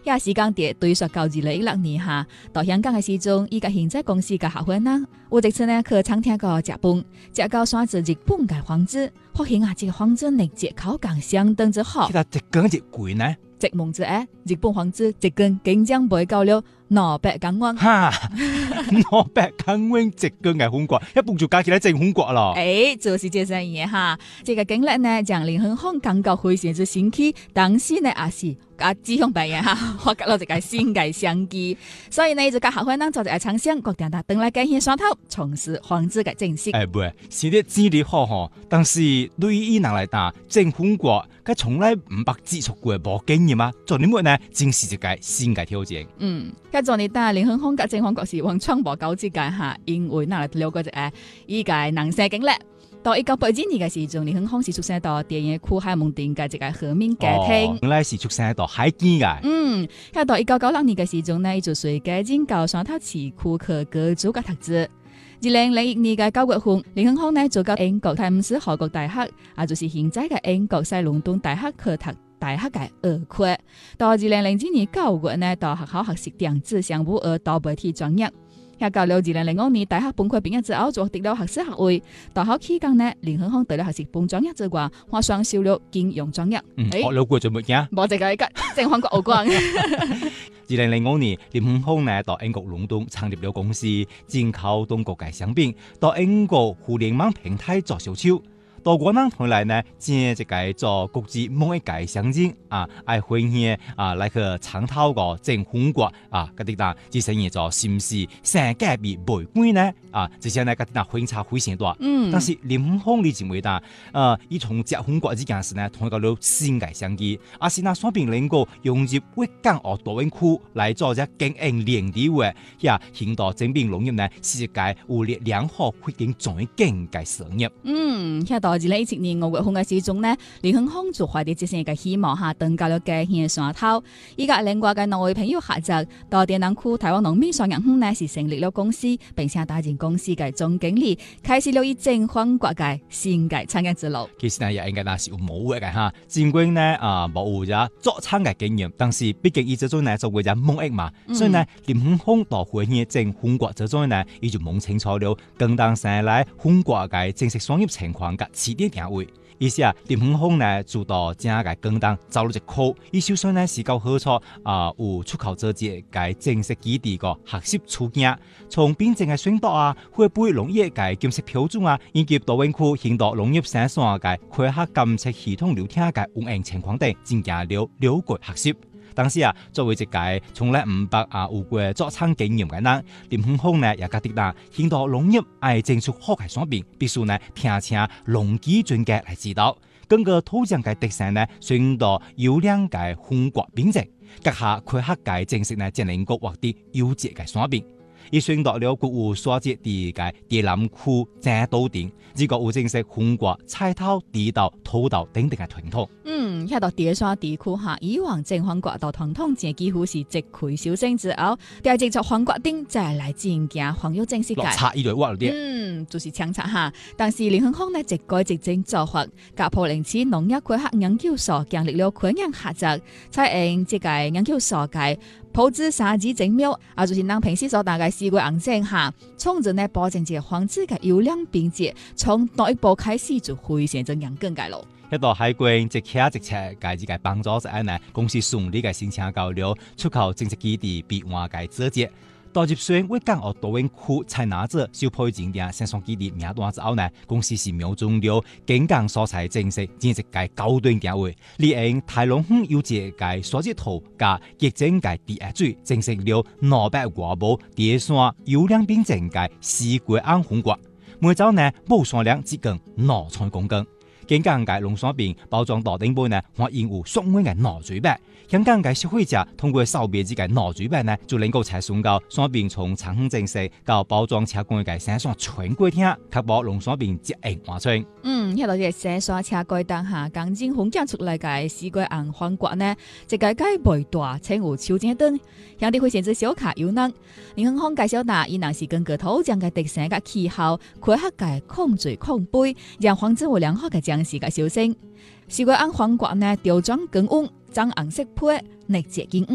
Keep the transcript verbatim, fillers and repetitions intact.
也是講啲對說到二零一六年下到香港嘅時鐘，依家現在公司嘅合夥人，有一次呢去餐廳個食飯，食到選擇日本嘅房子，發現啊，這個房子力借口感相當之好。 其實一根一貴呢？ 一問之下，日本房子一根竟將賣到了兩百港元。 哈，兩百港元一根嘅風刮，一半就加起來正風刮咯。 誒，就是這生意哈。這個經歷呢，讓林亨亨感覺非常之新奇，當時呢也是甲志向白嘅哈，發覺到一個新嘅商機。所以呢，就甲合夥人做一個廠商，決定他登來改獻山頭，從事房子嘅正式。 誒，唔係，是啲資歷好吼，但是對於伊人來打正風刮，佢從來唔捌接觸過冇經驗啊，做點乜呢？正是一個新嘅挑戰。 嗯，咁做你打林亨亨甲正風刮是往創無高之間哈，因為嗱嚟了解一個依個人生經歷。到一九八二年嘅時陣，林亨亨是出生到電影區海蒙店嘅一個和民家庭。 原來是出生到海基嘅。 嗯，咁到一九九六年嘅時陣呢，伊就隨家人到山頭市區去居住嘅讀書。二零零一年嘅九月份，林亨亨呢就到英國泰晤士河谷大學，啊就是現在嘅英國西倫敦大學去讀大學嘅兒科。到二零零二年九月呢，到學校學習電子商務與多媒體專業。喺到了二零零五年大學本科畢業之後，就得了學士學位。大學期間呢，林亨亨得了學士本專業之外，還雙修了金融專業。 嗯，學了過就冇驚。 冇這個一個正反國有關。 二零零五年，林亨亨呢到英國倫敦成立了公司，進口中國嘅商品，到英國互聯網平台做銷售。到過能回來呢，正一個做國際貿易嘅商人啊，愛分享啊，來去參透個正風刮啊，嗰啲啦，即係做是唔是性價比袂貴呢？啊，這些呢嗰啲啦反差非常大。嗯，但是林亨亨你認為啦，呃，伊從正風刮呢件事呢，同一個了新嘅商機，啊是那雙邊能夠融入粵港澳大灣區來做只經營連地位，呀，顯到正邊農業呢是一個有力良好環境最緊嘅事業。 嗯，喺到二零一七年五月份嘅時鐘呢，林亨亨就懷住這些嘅希望下，登到了家鄉山頭。依家另外嘅兩位朋友合作，到電南區台灣農民雙陽亨呢是成立了公司，並且擔任公司嘅總經理，開始了以正風刮嘅新嘅產業之路。 其實呢也應該那是有冇嘅哈，儘管呢啊冇有咗做廠嘅經驗，但是畢竟伊這種呢做為咗貿易嘛，嗯、所以呢林亨亨到回去正風刮這種呢，伊就摸清楚了更當生來風刮嘅正式商業情況嘅起點定位。意思啊，林亨亨呢做到正嘅更當走了一科，伊首先呢是夠好處啊，有出口者節嘅正式基地個學習處境，從邊境嘅選擇啊，會不會農業嘅檢測標準啊，以及多灣區現代農業生產嘅科學監測系統流程嘅運營情況等，進行了了解學習。當時啊，作為一個從來唔捌啊有過做廠經驗嘅人，林亨亨呢也覺得啦，現代農業愛整出好嘅產品，必須呢聽請農機專家來指導。根據土壤嘅特性呢，選到優良嘅風刮品質，結合科學嘅知識呢，才能夠獲得優質嘅產品。伊選到了國有所在地嘅地南區正島頂，呢個有正式風刮、菜頭、地豆、土豆等等嘅傳統。 嗯，喺到地沙地區下，以往正風刮到傳統，正幾乎是即開小生之後，第二隻做風刮丁再來進行黃油正式改。 差一類話啲。 嗯，就是搶差哈。但是林亨亨呢，一改一正做法，甲普林斯農業科學研究所建立了科研合作，採用這個研究所嘅鋪子沙子精妙，啊，就是讓平時所大概試過硬正下，從而呢保證這房子嘅優良品質，從第一步開始就非常之嚴謹嘅咯。 一到海關一車一車嘅一個幫助之下呢，公司順利嘅申請到了出口正式基地備案嘅資格。到入選粵港澳大灣區採拿者小配件店生產基地名單之後呢，公司是瞄準了景港所在正式建設嘅高端定位，利用大龍鄉有節嘅所接圖加結晶嘅第一水，正式了兩百多部第一線優良品質嘅四季安風刮，每周呢冇數量接近兩千公斤。景港嘅農產品包裝到頂部呢，還印有雙面嘅腦嘴白。香港嘅消費者通過掃描這個腦嘴白呢，就能夠採選到產品從產品正式到包裝車櫃嘅生產全過程，確保農產品質量完全。 嗯，喺度嘅生產車櫃當下，剛進分揀出來嘅四季紅風刮呢，一個介袂大，稱有秋正燈，向啲會選擇小卡有能。林亨亨介紹嗱，伊若是根據土壤嘅特性嘅氣候，科學嘅控水控杯，讓房子有良好嘅長勢嘅小生。四季紅風刮呢，調裝更穩，長紅色皮，力結堅。